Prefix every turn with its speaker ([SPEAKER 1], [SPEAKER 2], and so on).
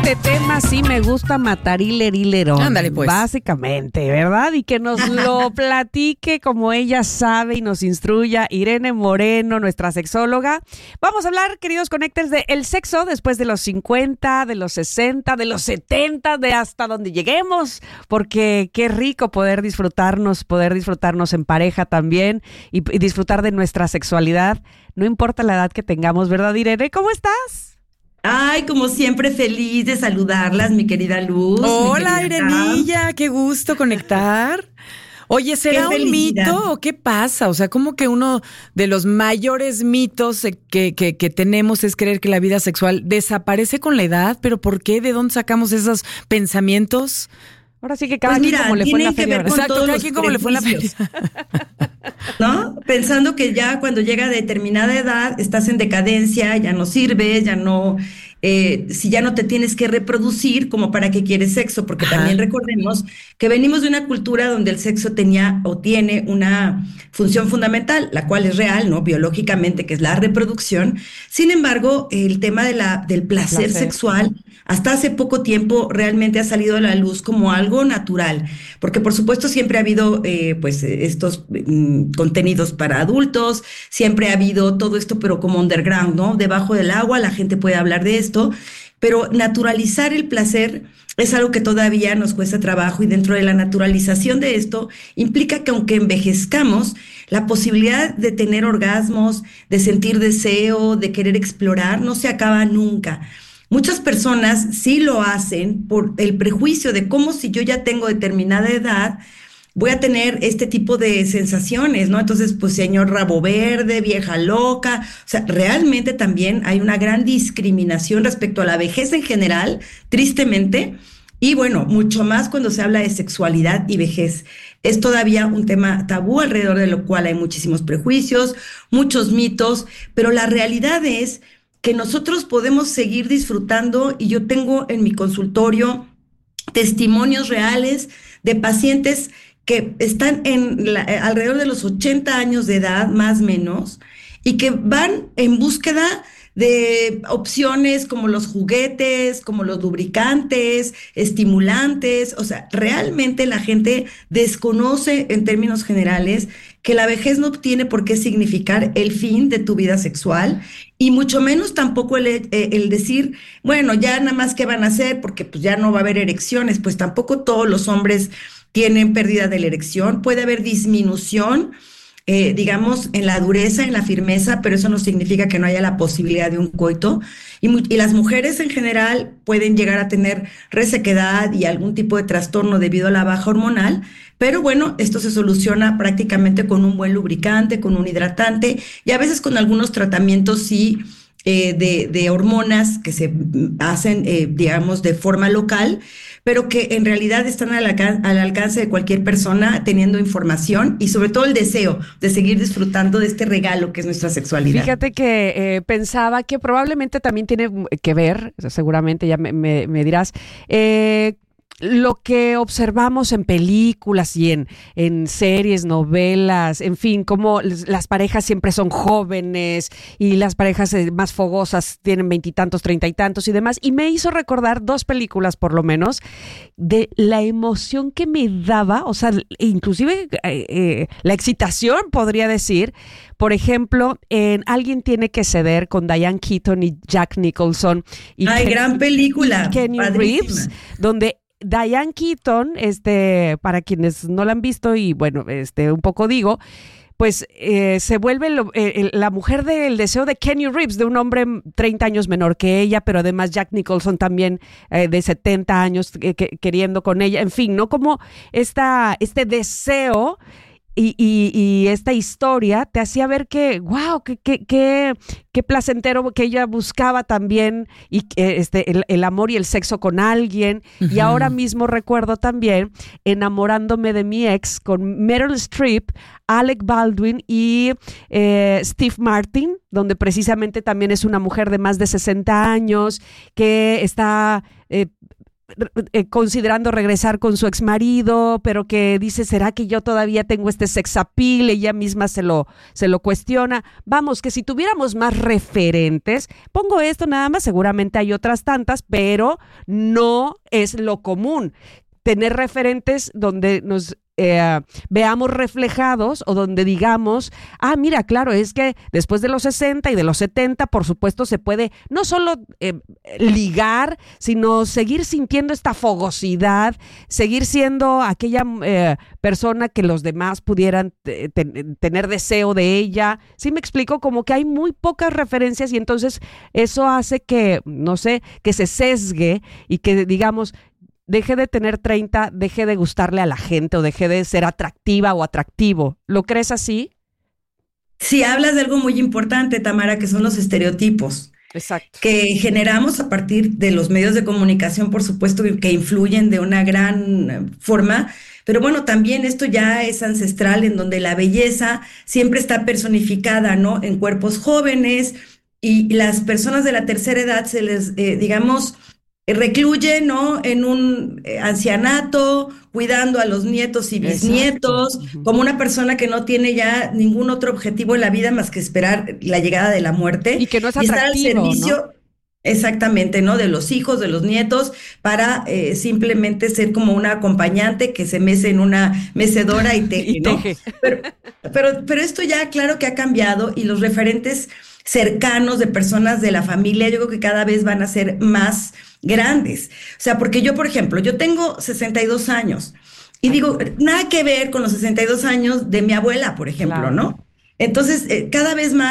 [SPEAKER 1] este tema sí me gusta matar hilerón.
[SPEAKER 2] Ándale, pues.
[SPEAKER 1] Básicamente, ¿verdad? Y que nos lo platique como ella sabe y nos instruya Irene Moreno, nuestra sexóloga. Vamos a hablar, queridos conectores, de el sexo después de los 50, de los 60, de los 70, de hasta donde lleguemos, porque qué rico poder disfrutarnos en pareja también y disfrutar de nuestra sexualidad, no importa la edad que tengamos, ¿verdad, Irene? ¿Cómo estás?
[SPEAKER 3] Ay, como siempre, feliz de saludarlas, mi querida Luz.
[SPEAKER 2] Hola, Irenilla, qué gusto conectar. Oye, ¿será un mito o qué pasa? O sea, como que uno de los mayores mitos que tenemos es creer que la vida sexual desaparece con la edad, pero ¿por qué? ¿De dónde sacamos esos pensamientos?
[SPEAKER 1] Ahora sí que cada quien como le fue en la feria.
[SPEAKER 2] Exacto, cada quien como le fue en la feria.
[SPEAKER 3] ¿No? Pensando que ya cuando llega a determinada edad estás en decadencia, ya no sirves, ya no, si ya no te tienes que reproducir, como para qué quieres sexo, porque también recordemos que venimos de una cultura donde el sexo tenía o tiene una función fundamental, la cual es real, ¿no? Biológicamente, que es la reproducción. Sin embargo, el tema del placer sexual hasta hace poco tiempo realmente ha salido a la luz como algo natural, porque por supuesto siempre ha habido estos contenidos para adultos, siempre ha habido todo esto, pero como underground, ¿no? Debajo del agua la gente puede hablar de esto, pero naturalizar el placer es algo que todavía nos cuesta trabajo, y dentro de la naturalización de esto implica que aunque envejezcamos, la posibilidad de tener orgasmos, de sentir deseo, de querer explorar, no se acaba nunca. Muchas personas sí lo hacen por el prejuicio de cómo, si yo ya tengo determinada edad, voy a tener este tipo de sensaciones, ¿no? Entonces, pues señor rabo verde, vieja loca. O sea, realmente también hay una gran discriminación respecto a la vejez en general, tristemente, y bueno, mucho más cuando se habla de sexualidad y vejez. Es todavía un tema tabú, alrededor de lo cual hay muchísimos prejuicios, muchos mitos, pero la realidad es que nosotros podemos seguir disfrutando, y yo tengo en mi consultorio testimonios reales de pacientes que están alrededor de los 80 años de edad, más o menos, y que van en búsqueda de opciones como los juguetes, como los lubricantes, estimulantes. O sea, realmente la gente desconoce en términos generales que la vejez no tiene por qué significar el fin de tu vida sexual, y mucho menos tampoco el decir, bueno, ya nada más qué van a hacer porque pues ya no va a haber erecciones. Pues tampoco todos los hombres tienen pérdida de la erección, puede haber disminución, digamos, en la dureza, en la firmeza, pero eso no significa que no haya la posibilidad de un coito. Y las mujeres en general pueden llegar a tener resequedad y algún tipo de trastorno debido a la baja hormonal, pero bueno, esto se soluciona prácticamente con un buen lubricante, con un hidratante, y a veces con algunos tratamientos de hormonas que se hacen, digamos, de forma local, pero que en realidad están al alcance de cualquier persona, teniendo información y sobre todo el deseo de seguir disfrutando de este regalo que es nuestra sexualidad.
[SPEAKER 1] Fíjate que pensaba que probablemente también tiene que ver, seguramente ya me dirás, lo que observamos en películas y en series, novelas, en fin, como las parejas siempre son jóvenes y las parejas más fogosas tienen 20 y tantos, 30 y tantos y demás. Y me hizo recordar 2 películas por lo menos de la emoción que me daba, o sea, inclusive la excitación, podría decir. Por ejemplo, en Alguien tiene que ceder, con Diane Keaton y Jack Nicholson.
[SPEAKER 3] Gran película.
[SPEAKER 1] Y Kenny Reeves, donde Diane Keaton, para quienes no la han visto, y bueno, un poco digo, pues se vuelve la mujer del deseo de Kenny Reeves, de un hombre 30 años menor que ella, pero además Jack Nicholson también de 70 años queriendo con ella. En fin, ¿no? Como este deseo y esta historia te hacía ver que, wow, qué placentero, que ella buscaba también y el amor y el sexo con alguien. Uh-huh. Y ahora mismo recuerdo también Enamorándome de mi ex, con Meryl Streep, Alec Baldwin y Steve Martin, donde precisamente también es una mujer de más de 60 años que está considerando regresar con su exmarido, pero que dice, ¿será que yo todavía tengo este sex appeal? Ella misma se lo cuestiona. Vamos, que si tuviéramos más referentes, pongo esto nada más, seguramente hay otras tantas, pero no es lo común. Tener referentes donde nos veamos reflejados o donde digamos, mira, claro, es que después de los 60 y de los 70, por supuesto, se puede no solo ligar, sino seguir sintiendo esta fogosidad, seguir siendo aquella persona que los demás pudieran tener deseo de ella. ¿Sí me explico? Como que hay muy pocas referencias y entonces eso hace que, no sé, que se sesgue y que digamos, deje de tener 30, deje de gustarle a la gente o deje de ser atractiva o atractivo. ¿Lo crees así?
[SPEAKER 3] Sí, hablas de algo muy importante, Tamara, que son los estereotipos.
[SPEAKER 1] Exacto.
[SPEAKER 3] Que generamos a partir de los medios de comunicación, por supuesto, que influyen de una gran forma. Pero bueno, también esto ya es ancestral, en donde la belleza siempre está personificada, ¿no? En cuerpos jóvenes, y las personas de la tercera edad se les, digamos, recluye, ¿no? En un ancianato, cuidando a los nietos y bisnietos, como una persona que no tiene ya ningún otro objetivo en la vida más que esperar la llegada de la muerte.
[SPEAKER 1] Y que no es
[SPEAKER 3] y estar al
[SPEAKER 1] atractivo,
[SPEAKER 3] servicio,
[SPEAKER 1] ¿no?
[SPEAKER 3] Exactamente, ¿no? De los hijos, de los nietos, para simplemente ser como una acompañante que se mece en una mecedora y teje, ¿no? Pero esto ya, claro que ha cambiado, y los referentes cercanos de personas de la familia, yo creo que cada vez van a ser más grandes. O sea, porque yo, por ejemplo, yo tengo 62 años y digo, nada que ver con los 62 años de mi abuela, por ejemplo,
[SPEAKER 1] Claro.
[SPEAKER 3] ¿no? Entonces, cada vez más